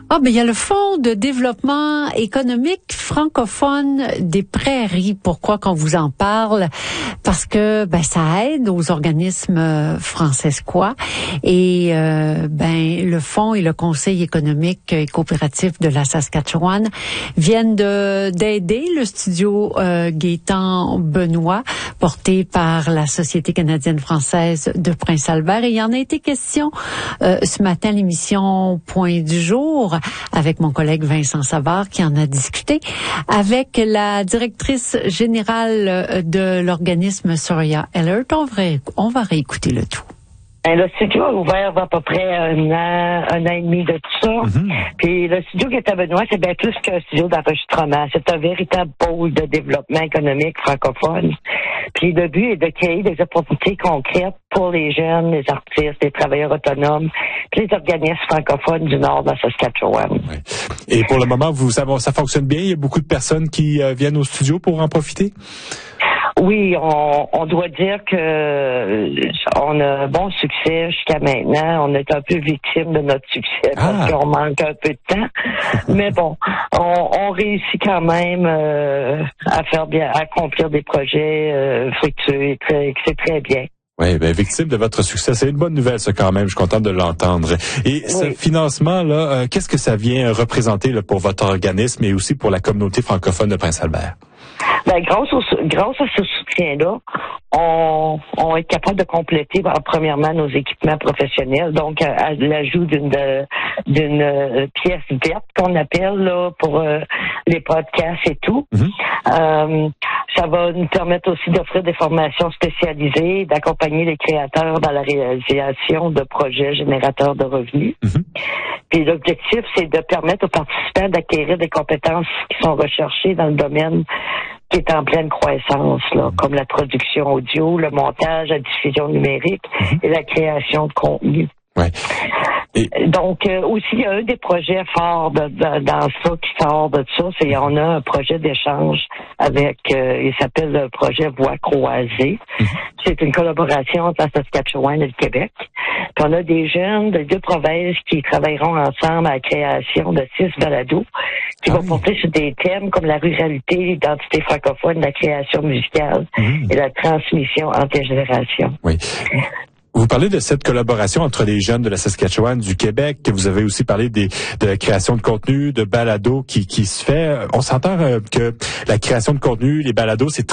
Ah, ben il y a le Fonds de développement économique francophone des prairies. Pourquoi qu'on vous en parle? Parce que ça aide aux organismes francescois et le Fonds et le Conseil économique et coopératif de la Saskatchewan viennent d'aider le studio Gaétan Benoît, porté par la Société canadienne-française de Prince-Albert. Et il y en a été question ce matin à l'émission Point du jour avec mon collègue Vincent Savard qui en a discuté avec la directrice générale de l'organisme Surya Alert. On va réécouter le tout. Le studio a ouvert il y a à peu près un an et demi de tout ça. Puis le studio Gaétan Benoît, c'est bien plus qu'un studio d'enregistrement. C'est un véritable pôle de développement économique francophone. Puis le but est de créer des opportunités concrètes pour les jeunes, les artistes, les travailleurs autonomes, puis les organismes francophones du nord de la Saskatchewan. Oui. Et pour le moment, ça fonctionne bien? Il y a beaucoup de personnes qui viennent au studio pour en profiter? Oui, on doit dire que on a un bon succès jusqu'à maintenant. On est un peu victime de notre succès parce qu'on manque un peu de temps. Mais bon, on réussit quand même à faire bien, à accomplir des projets fructueux et c'est très bien. Oui, victime de votre succès, c'est une bonne nouvelle, ça, quand même. Je suis contente de l'entendre. Et ce financement-là, qu'est-ce que ça vient représenter là, pour votre organisme et aussi pour la communauté francophone de Prince-Albert? Grâce à ce soutien-là, on est capable de compléter premièrement nos équipements professionnels, donc à l'ajout d'une pièce verte qu'on appelle là pour les podcasts et tout. Ça va nous permettre aussi d'offrir des formations spécialisées, d'accompagner les créateurs dans la réalisation de projets générateurs de revenus. Puis l'objectif, c'est de permettre aux participants d'acquérir des compétences qui sont recherchées dans le domaine qui est en pleine croissance, là, comme la production audio, le montage, la diffusion numérique et la création de contenu. Ouais. Donc, aussi, il y a un des projets forts dans ça qui sort de ça, c'est on a un projet d'échange avec, il s'appelle le projet Voix croisée. C'est une collaboration entre la Saskatchewan et le Québec. Puis on a des jeunes de 2 provinces qui travailleront ensemble à la création de 6 balados qui vont porter sur des thèmes comme la ruralité, l'identité francophone, la création musicale et la transmission entre les générations. Oui. Vous parlez de cette collaboration entre les jeunes de la Saskatchewan, du Québec, que vous avez aussi parlé de la création de contenu, de balados qui se fait. On s'entend que la création de contenu, les balados, c'est